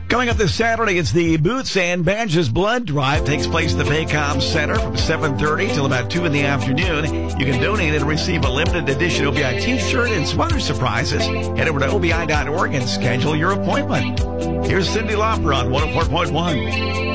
Coming up this Saturday, it's the Boots and Badges Blood Drive. Takes place at the Paycom Center from 7:30 till about 2 in the afternoon. You can donate and receive a limited edition OBI t-shirt and some other surprises. Head over to obi.org and schedule your appointment. Here's Cyndi Lauper on 104.1.